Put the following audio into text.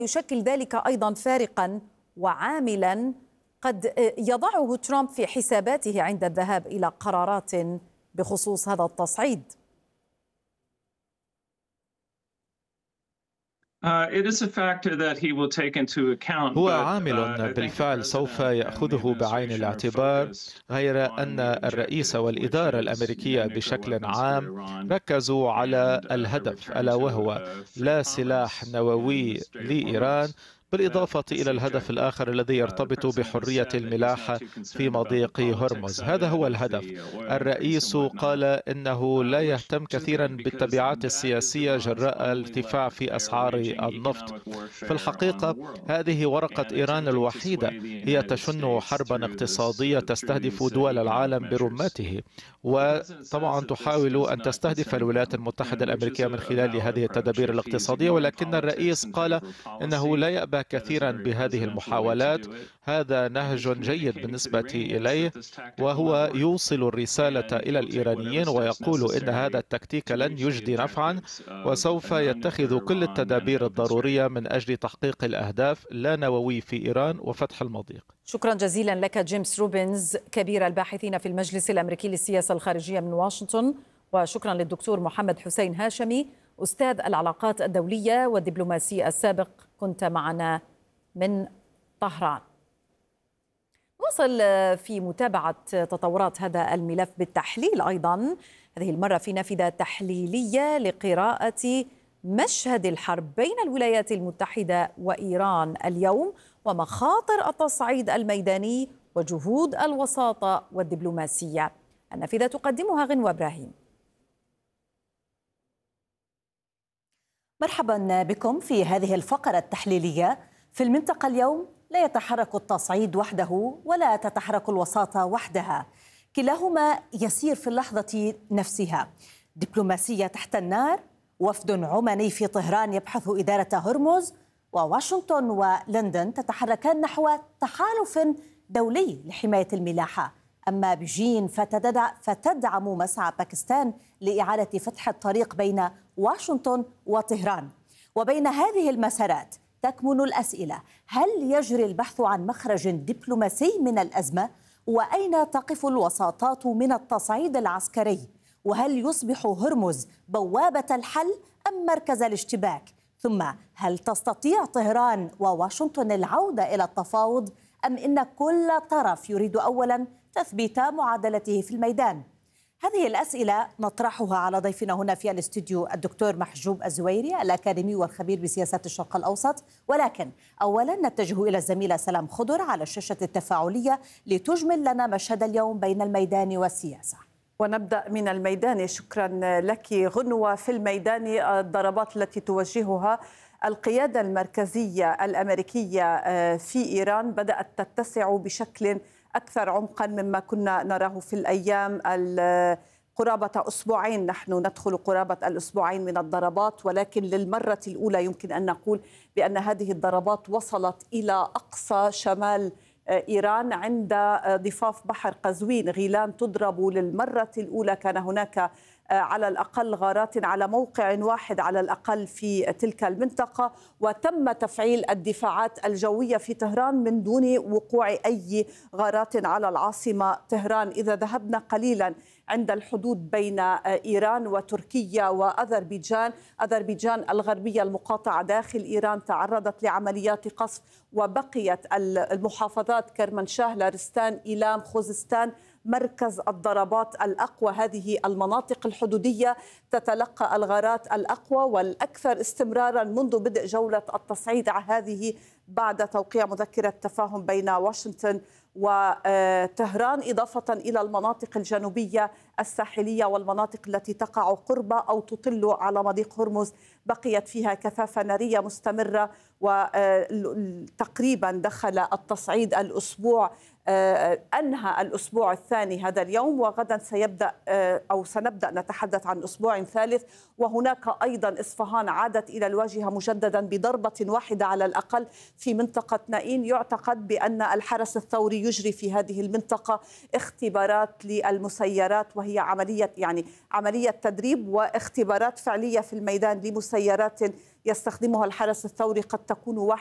يشكل ذلك أيضا فارقا وعاملا قد يضعه ترامب في حساباته عند الذهاب إلى قرارات بخصوص هذا التصعيد؟ هو عامل بالفعل سوف يأخذه بعين الاعتبار، غير أن الرئيس والإدارة الأمريكية بشكل عام ركزوا على الهدف، ألا وهو لا سلاح نووي لإيران، بالإضافة إلى الهدف الآخر الذي يرتبط بحرية الملاحة في مضيق هرمز. هذا هو الهدف. الرئيس قال إنه لا يهتم كثيرا بالتبعات السياسية جراء الارتفاع في أسعار النفط. في الحقيقة هذه ورقة إيران الوحيدة، هي تشن حربا اقتصادية تستهدف دول العالم برمته، وطبعا تحاول أن تستهدف الولايات المتحدة الأمريكية من خلال هذه التدابير الاقتصادية، ولكن الرئيس قال إنه لا يأبى كثيرا بهذه المحاولات. هذا نهج جيد بالنسبة إليه، وهو يوصل الرسالة إلى الإيرانيين ويقول إن هذا التكتيك لن يجدي نفعا، وسوف يتخذ كل التدابير الضرورية من أجل تحقيق الأهداف لا نووي في إيران وفتح المضيق. شكرا جزيلا لك جيمس روبنز، كبير الباحثين في المجلس الأمريكي للسياسة الخارجية من واشنطن، وشكرا للدكتور محمد حسين هاشمي، أستاذ العلاقات الدولية والدبلوماسي السابق، كنت معنا من طهران. نواصل في متابعة تطورات هذا الملف بالتحليل أيضا، هذه المرة في نافذة تحليلية لقراءة مشهد الحرب بين الولايات المتحدة وإيران اليوم ومخاطر التصعيد الميداني وجهود الوساطة والدبلوماسية. النافذة تقدمها غنوة إبراهيم. مرحبا بكم في هذه الفقرة التحليلية. في المنطقة اليوم لا يتحرك التصعيد وحده ولا تتحرك الوساطة وحدها، كلاهما يسير في اللحظة نفسها. دبلوماسية تحت النار، وفد عماني في طهران يبحث إدارة هرمز، وواشنطن ولندن تتحركان نحو تحالف دولي لحماية الملاحة. أما بجين فتدعم مسعى باكستان لإعادة فتح الطريق بين واشنطن وطهران. وبين هذه المسارات تكمن الأسئلة: هل يجري البحث عن مخرج دبلوماسي من الأزمة؟ وأين تقف الوساطات من التصعيد العسكري؟ وهل يصبح هرمز بوابة الحل أم مركز الاشتباك؟ ثم هل تستطيع طهران وواشنطن العودة إلى التفاوض، أم إن كل طرف يريد أولا تثبيت معادلته في الميدان؟ هذه الأسئلة نطرحها على ضيفنا هنا في الاستوديو الدكتور محجوب الزويري، الأكاديمي والخبير بسياسات الشرق الأوسط. ولكن أولا نتجه إلى الزميلة سلام خضر على الشاشة التفاعلية لتجمل لنا مشهد اليوم بين الميدان والسياسة. ونبدأ من الميدان. شكرا لك غنوة. في الميدان الضربات التي توجهها القيادة المركزية الأمريكية في إيران بدأت تتسع بشكل أكثر عمقا مما كنا نراه في الأيام قرابة أسبوعين. نحن ندخل قرابة الأسبوعين من الضربات، ولكن للمرة الأولى يمكن أن نقول بأن هذه الضربات وصلت إلى أقصى شمال إيران عند ضفاف بحر قزوين. غيلان تضرب للمرة الأولى. كان هناك على الأقل غارات على موقع واحد على الأقل في تلك المنطقة، وتم تفعيل الدفاعات الجوية في طهران من دون وقوع أي غارات على العاصمة طهران. إذا ذهبنا قليلا عند الحدود بين إيران وتركيا وأذربيجان، أذربيجان الغربية المقاطعة داخل إيران تعرضت لعمليات قصف، وبقيت المحافظات كرمنشاه، لارستان، إيلام، خوزستان مركز الضربات الأقوى. هذه المناطق الحدودية تتلقى الغارات الأقوى والأكثر استمرارا منذ بدء جولة التصعيد هذه بعد توقيع مذكرة تفاهم بين واشنطن وطهران، إضافة إلى المناطق الجنوبية الساحلية والمناطق التي تقع قرب أو تطل على مضيق هرمز بقيت فيها كثافة نارية مستمرة. وتقريبا دخل التصعيد الأسبوع، أنهى الأسبوع الثاني هذا اليوم، وغدا سيبدأ أو سنبدأ نتحدث عن أسبوع ثالث. وهناك أيضا إصفهان عادت إلى الواجهة مجددا بضربة واحدة على الأقل في منطقة نائين. يعتقد بأن الحرس الثوري يجري في هذه المنطقة اختبارات للمسيرات، وهي عملية تدريب واختبارات فعلية في الميدان لمسيرات يستخدمها الحرس الثوري قد تكون